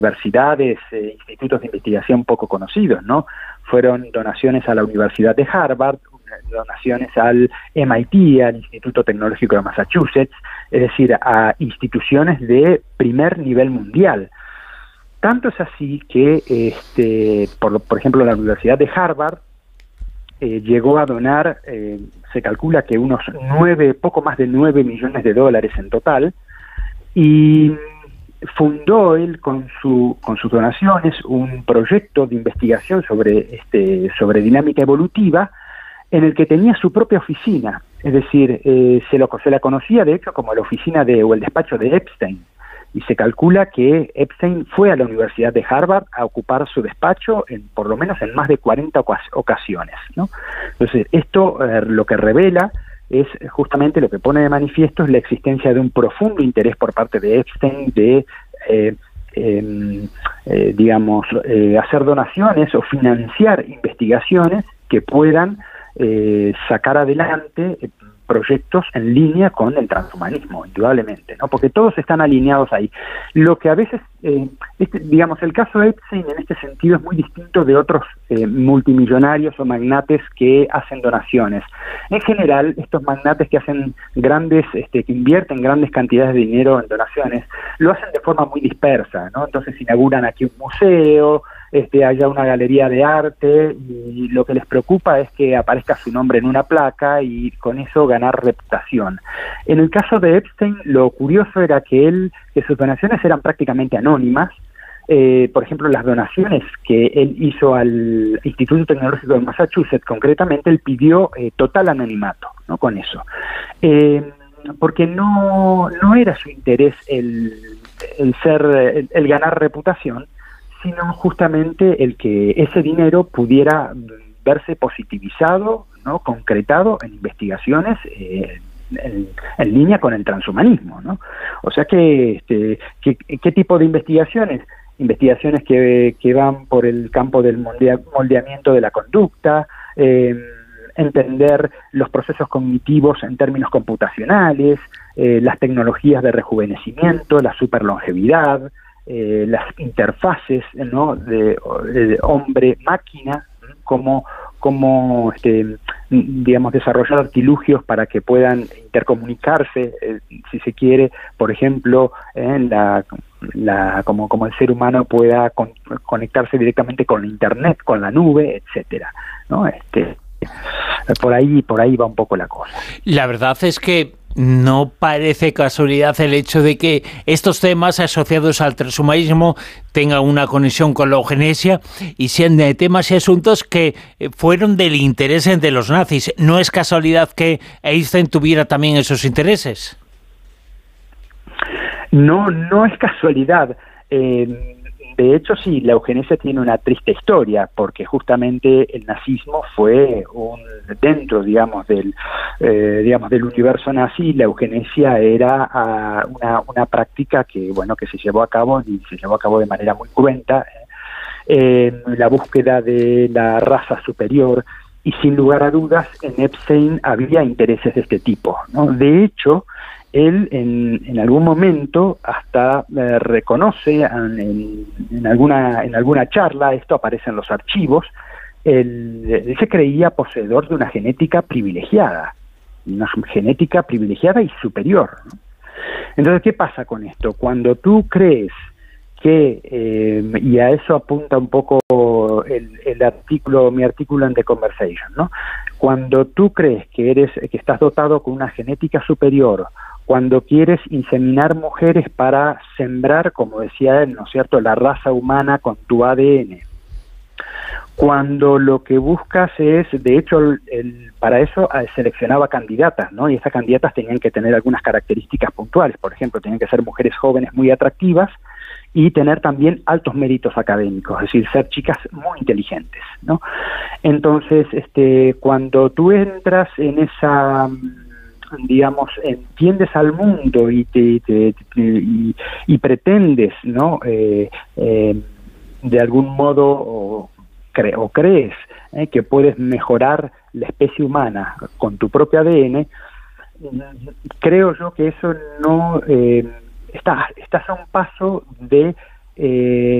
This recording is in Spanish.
universidades, institutos de investigación poco conocidos, ¿no? Fueron donaciones a la Universidad de Harvard, donaciones al MIT, al Instituto Tecnológico de Massachusetts, es decir, a instituciones de primer nivel mundial. Tanto es así que, por ejemplo, la Universidad de Harvard llegó a donar, se calcula que poco más de 9 millones de dólares en total, y fundó él con sus donaciones un proyecto de investigación sobre dinámica evolutiva, en el que tenía su propia oficina, es decir, se la conocía de hecho como la oficina o el despacho de Epstein, y se calcula que Epstein fue a la Universidad de Harvard a ocupar su despacho por lo menos en más de 40 ocasiones, ¿no? Entonces, esto lo que revela es justamente, lo que pone de manifiesto es la existencia de un profundo interés por parte de Epstein de hacer donaciones o financiar investigaciones que puedan sacar adelante proyectos en línea con el transhumanismo, indudablemente, ¿no? Porque todos están alineados ahí. Lo que a veces, el caso de Epstein en este sentido es muy distinto de otros multimillonarios o magnates que hacen donaciones. En general, estos magnates que hacen que invierten grandes cantidades de dinero en donaciones, lo hacen de forma muy dispersa, ¿no? Entonces inauguran aquí un museo, haya una galería de arte, y lo que les preocupa es que aparezca su nombre en una placa y con eso ganar reputación. En el caso de Epstein, lo curioso era que sus donaciones eran prácticamente anónimas. Por ejemplo, las donaciones que él hizo al Instituto Tecnológico de Massachusetts, concretamente, él pidió total anonimato, ¿no? Con eso. Porque no era su interés el ganar reputación, sino justamente el que ese dinero pudiera verse positivizado, ¿no? Concretado en investigaciones en línea con el transhumanismo, ¿no? O sea que ¿qué tipo de investigaciones? Investigaciones que van por el campo del moldeamiento de la conducta, entender los procesos cognitivos en términos computacionales, las tecnologías de rejuvenecimiento, la superlongevidad, las interfaces, ¿no? de hombre-máquina, como desarrollar artilugios para que puedan intercomunicarse, si se quiere, por ejemplo, como el ser humano pueda conectarse directamente con la internet, con la nube, etcétera, ¿no? Por ahí va un poco la cosa. La verdad es que no parece casualidad el hecho de que estos temas asociados al transhumanismo tengan una conexión con la eugenesia y sean de temas y asuntos que fueron del interés de los nazis. ¿No es casualidad que Einstein tuviera también esos intereses? No es casualidad. De hecho, sí, la eugenesia tiene una triste historia, porque justamente el nazismo fue dentro, del universo nazi, la eugenesia era una práctica que se llevó a cabo, y se llevó a cabo de manera muy cruenta, la búsqueda de la raza superior, y sin lugar a dudas, en Epstein había intereses de este tipo, ¿no? De hecho, él en algún momento hasta reconoce en alguna charla, esto aparece en los archivos, él se creía poseedor de una genética privilegiada y superior, ¿no? Entonces, ¿qué pasa con esto? Cuando tú crees que, y a eso apunta un poco mi artículo en The Conversation, ¿no? Cuando tú crees que estás dotado con una genética superior, cuando quieres inseminar mujeres para sembrar, como decía él, ¿no es cierto?, la raza humana con tu ADN, cuando lo que buscas es, de hecho, para eso seleccionaba candidatas, ¿no? Y esas candidatas tenían que tener algunas características puntuales. Por ejemplo, tenían que ser mujeres jóvenes muy atractivas y tener también altos méritos académicos, es decir, ser chicas muy inteligentes, ¿no? Entonces, cuando tú entras en esa, entiendes al mundo y pretendes, ¿no? De algún modo crees que puedes mejorar la especie humana con tu propio ADN, creo yo que eso no estás a un paso de